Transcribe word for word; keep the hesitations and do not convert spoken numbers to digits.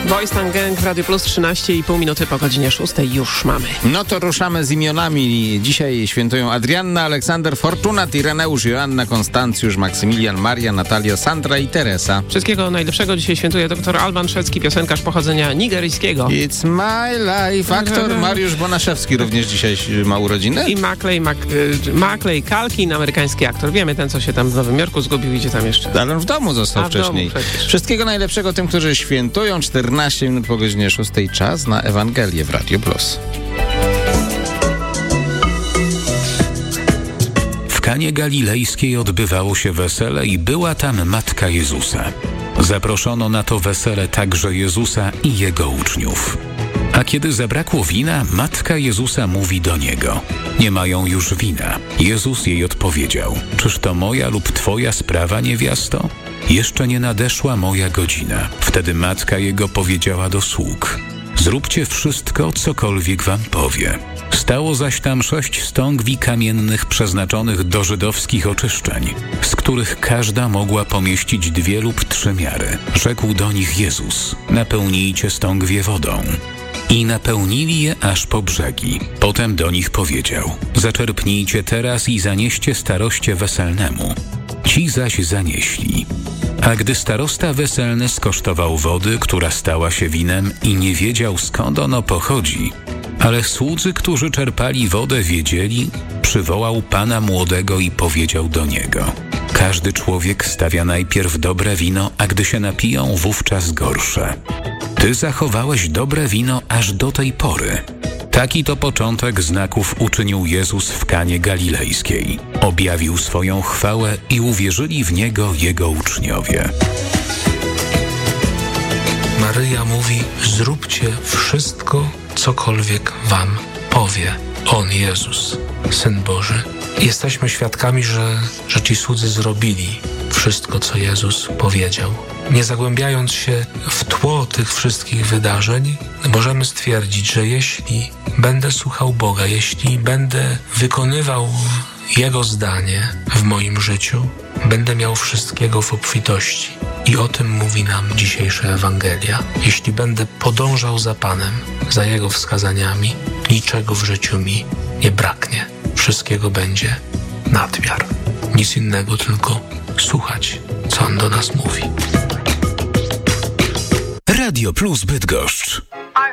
Boys and Gang w Radio Plus, trzynaście i pół minuty po godzinie szóstej już mamy. No to ruszamy z imionami. Dzisiaj świętują Adrianna, Aleksander, Fortunat, Ireneusz, Joanna, Konstancjusz, Maksymilian, Maria, Natalia, Sandra i Teresa. Wszystkiego najlepszego dzisiaj świętuje dr Alban Szwedzki, piosenkarz pochodzenia nigeryjskiego. It's my life. Aktor Mariusz Bonaszewski również dzisiaj ma urodziny. I Macaulay, Mac, Macaulay Culkin, amerykański aktor. Wiemy, ten, co się tam w Nowym Jorku zgubił, idzie tam jeszcze. Ale on w domu został A, w wcześniej. domu Wszystkiego najlepszego tym, którzy świętują. czternaście minut po godzinie szóstej, czas na Ewangelię w Radio Plus. W Kanie Galilejskiej odbywało się wesele i była tam matka Jezusa. Zaproszono na to wesele także Jezusa i jego uczniów. A kiedy zabrakło wina, matka Jezusa mówi do niego: nie mają już wina. Jezus jej odpowiedział: czyż to moja lub twoja sprawa, niewiasto? Jeszcze nie nadeszła moja godzina. Wtedy matka jego powiedziała do sług: zróbcie wszystko, cokolwiek wam powie. Stało zaś tam sześć stągwi kamiennych przeznaczonych do żydowskich oczyszczeń, z których każda mogła pomieścić dwie lub trzy miary. Rzekł do nich Jezus: napełnijcie stągwie wodą. I napełnili je aż po brzegi. Potem do nich powiedział: zaczerpnijcie teraz i zanieście staroście weselnemu. Ci zaś zanieśli. A gdy starosta weselny skosztował wody, która stała się winem i nie wiedział, skąd ono pochodzi, ale słudzy, którzy czerpali wodę, wiedzieli, przywołał pana młodego i powiedział do niego: każdy człowiek stawia najpierw dobre wino, a gdy się napiją, wówczas gorsze. Ty zachowałeś dobre wino aż do tej pory. Taki to początek znaków uczynił Jezus w Kanie Galilejskiej. Objawił swoją chwałę i uwierzyli w Niego Jego uczniowie. Maryja mówi: zróbcie wszystko, cokolwiek wam powie On, Jezus, Syn Boży. Jesteśmy świadkami, że, że ci słudzy zrobili wszystko, co Jezus powiedział. Nie zagłębiając się w tło tych wszystkich wydarzeń, możemy stwierdzić, że jeśli będę słuchał Boga, jeśli będę wykonywał Jego zdanie w moim życiu, będę miał wszystkiego w obfitości. I o tym mówi nam dzisiejsza Ewangelia. Jeśli będę podążał za Panem, za Jego wskazaniami, niczego w życiu mi nie braknie. Wszystkiego będzie nadmiar. Nic innego, tylko słuchać, co On do nas mówi. Radio Plus Bydgoszcz.